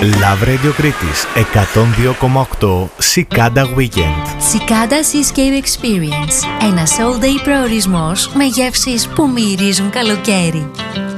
Love Radio Κρήτης 102,8 Cicada Weekend. Cicada Seascape Experience. Ένας all-day προορισμός με γεύσεις που μυρίζουν καλοκαίρι.